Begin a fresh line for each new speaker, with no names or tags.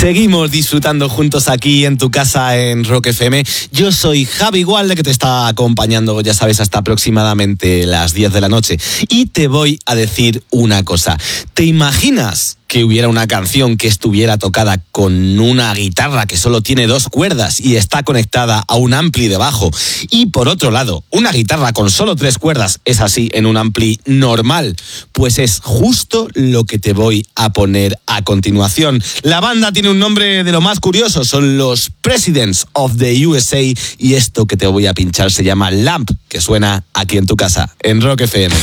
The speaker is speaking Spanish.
Seguimos disfrutando juntos aquí en tu casa en Rock FM. Yo soy Javi Gualde, que te está acompañando, ya sabes, hasta aproximadamente las 10 de la noche. Y te voy a decir una cosa. ¿Te imaginas que hubiera una canción que estuviera tocada con una guitarra que solo tiene 2 cuerdas y está conectada a un ampli de bajo? Y por otro lado, una guitarra con solo 3 cuerdas, es así, en un ampli normal. Pues es justo lo que te voy a poner a continuación. La banda tiene un nombre de lo más curioso, son los Presidents of the USA, y esto que te voy a pinchar se llama Lamp, que suena aquí en tu casa, en Rock FM.